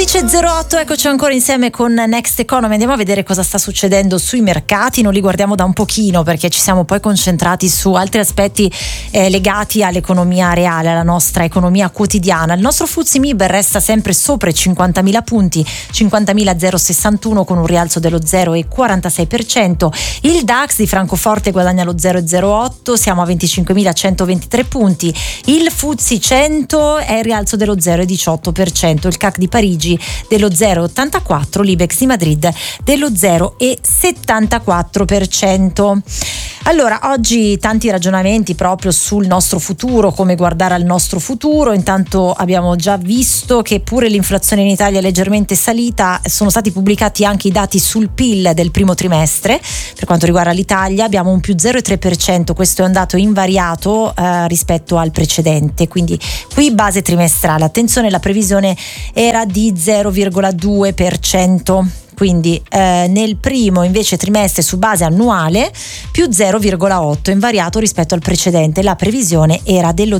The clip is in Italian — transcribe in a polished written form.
11.08, eccoci ancora insieme con Next Economy. Andiamo a vedere cosa sta succedendo sui mercati. Non li guardiamo da un pochino perché ci siamo poi concentrati su altri aspetti legati all'economia reale, alla nostra economia quotidiana. Il nostro FTSE MIB resta sempre sopra i 50.000 punti, 50.061 con un rialzo dello 0,46%. Il DAX di Francoforte guadagna lo 0,08, siamo a 25.123 punti. Il FTSE 100 è il rialzo dello 0,18%, il CAC di Parigi dello 0,84%, l'Ibex di Madrid dello 0,74%. Allora, oggi tanti ragionamenti proprio sul nostro futuro, come guardare al nostro futuro. Intanto abbiamo già visto che pure l'inflazione in Italia è leggermente salita, sono stati pubblicati anche i dati sul PIL del primo trimestre. Per quanto riguarda l'Italia abbiamo un più 0,3%, questo è un dato invariato rispetto al precedente, quindi qui base trimestrale. Attenzione, la previsione era di 0,2%. Quindi nel primo invece trimestre su base annuale più 0,8, invariato rispetto al precedente. La previsione era dello